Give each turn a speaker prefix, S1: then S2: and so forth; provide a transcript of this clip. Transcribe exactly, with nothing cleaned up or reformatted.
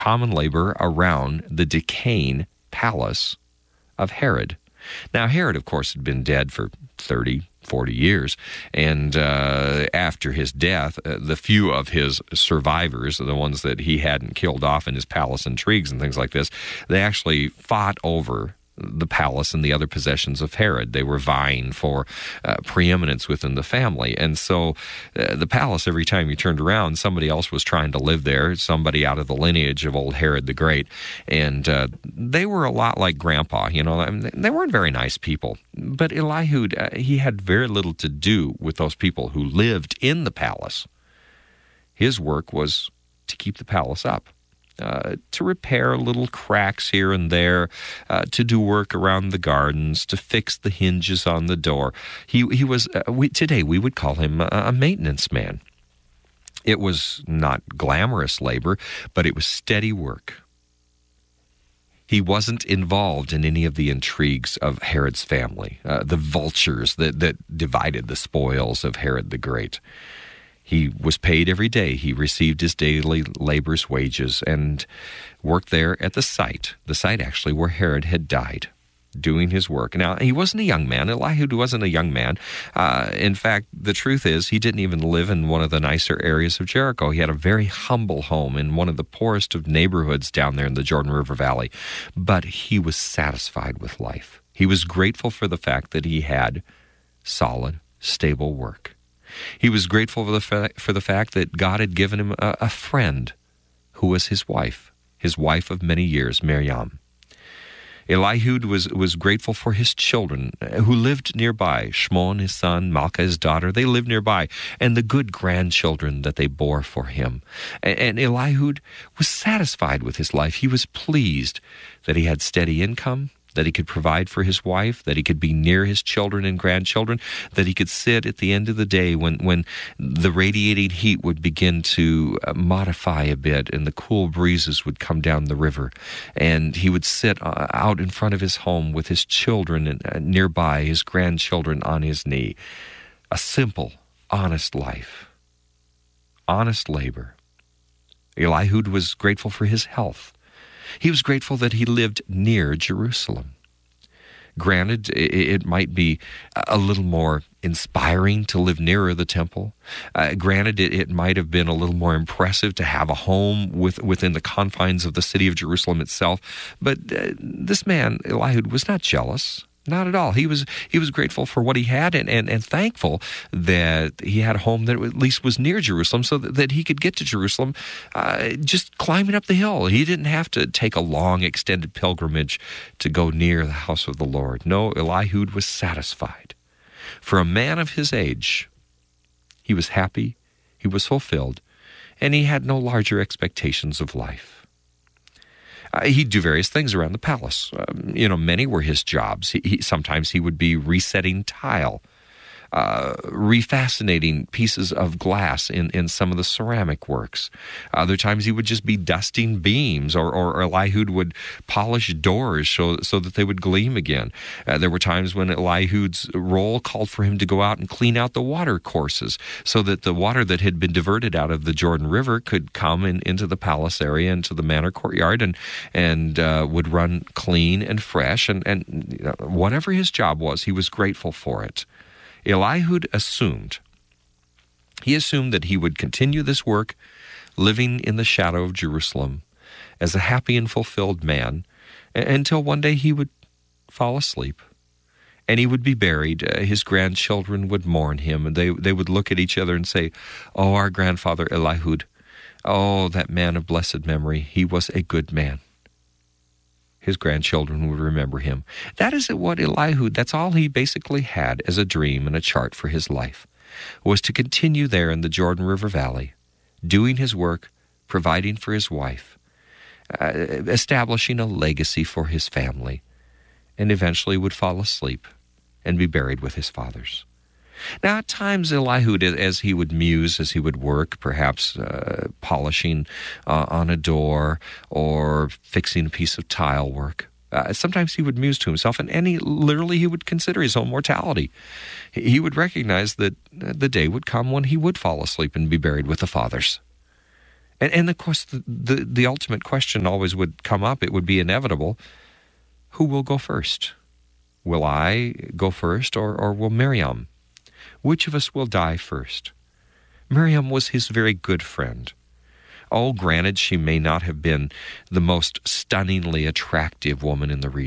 S1: common labor around the decaying palace of Herod. Now, Herod, of course, had been dead for thirty, forty years, and uh, after his death, uh, the few of his survivors, the ones that he hadn't killed off in his palace intrigues and things like this, they actually fought over the palace and the other possessions of Herod. They were vying for uh, preeminence within the family. And so uh, the palace, every time you turned around, somebody else was trying to live there, somebody out of the lineage of old Herod the Great. And uh, they were a lot like Grandpa, you know. I mean, they weren't very nice people. But Eliud, uh, he had very little to do with those people who lived in the palace. His work was to keep the palace up. Uh, to repair little cracks here and there, uh, to do work around the gardens, to fix the hinges on the door. He he was, uh, we, today we would call him a, a maintenance man. It was not glamorous labor, but it was steady work. He wasn't involved in any of the intrigues of Herod's family, uh, the vultures that, that divided the spoils of Herod the Great. He was paid every day. He received his daily labor's wages and worked there at the site, the site actually where Herod had died, doing his work. Now, he wasn't a young man. Eliud wasn't a young man. Uh, in fact, the truth is he didn't even live in one of the nicer areas of Jericho. He had a very humble home in one of the poorest of neighborhoods down there in the Jordan River Valley. But he was satisfied with life. He was grateful for the fact that he had solid, stable work. He was grateful for the, fa- for the fact that God had given him a, a friend who was his wife, his wife of many years, Miriam. Eliud was, was grateful for his children who lived nearby. Shimon, his son, Malka, his daughter, they lived nearby, and the good grandchildren that they bore for him. And, and Eliud was satisfied with his life. He was pleased that he had steady income, that he could provide for his wife, that he could be near his children and grandchildren, that he could sit at the end of the day when, when the radiating heat would begin to uh, modify a bit and the cool breezes would come down the river. And he would sit uh, out in front of his home with his children and, uh, nearby, his grandchildren on his knee. A simple, honest life. Honest labor. Eliud was grateful for his health. He was grateful that he lived near Jerusalem. Granted, it might be a little more inspiring to live nearer the temple. Uh, granted, it, it might have been a little more impressive to have a home with, within the confines of the city of Jerusalem itself. But uh, this man, Eliud, was not jealous. Not at all. He was he was grateful for what he had and, and, and thankful that he had a home that at least was near Jerusalem so that, that he could get to Jerusalem uh, just climbing up the hill. He didn't have to take a long, extended pilgrimage to go near the house of the Lord. No, Eliud was satisfied. For a man of his age, he was happy, he was fulfilled, and he had no larger expectations of life. Uh, he'd do various things around the palace. Um, you know, many were his jobs. He, he, sometimes he would be resetting tile, uh, refascinating pieces of glass in, in some of the ceramic works. Other times he would just be dusting beams, or, or Eliud would polish doors so, so that they would gleam again. Uh, there were times when Eliud's role called for him to go out and clean out the water courses so that the water that had been diverted out of the Jordan River could come in, into the palace area, into the manor courtyard, and and uh, would run clean and fresh. And, and you know, whatever his job was, he was grateful for it. Eliud assumed, he assumed that he would continue this work, living in the shadow of Jerusalem as a happy and fulfilled man, until one day he would fall asleep and he would be buried. Uh, his grandchildren would mourn him, and they, they would look at each other and say, "Oh, our grandfather Eliud, oh, that man of blessed memory, he was a good man." His grandchildren would remember him. That is what Eliud, that's all he basically had as a dream and a chart for his life, was to continue there in the Jordan River Valley, doing his work, providing for his wife, uh, establishing a legacy for his family, and eventually would fall asleep and be buried with his fathers. Now, at times, Eliud, as he would muse, as he would work, perhaps uh, polishing uh, on a door or fixing a piece of tile work, uh, sometimes he would muse to himself, and, and he literally he would consider his own mortality. He would recognize that the day would come when he would fall asleep and be buried with the fathers. And, and of course, the, the, the ultimate question always would come up. It would be inevitable. Who will go first? Will I go first, or, or will Miriam? Which of us will die first? Miriam was his very good friend. Oh, granted, she may not have been the most stunningly attractive woman in the region.